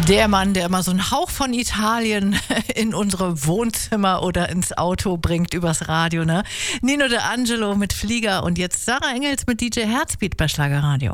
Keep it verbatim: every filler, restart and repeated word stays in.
Der Mann, der immer so einen Hauch von Italien in unsere Wohnzimmer oder ins Auto bringt übers Radio, ne? Nino De Angelo mit Flieger und jetzt Sarah Engels mit D J Herzbeat bei Schlagerradio.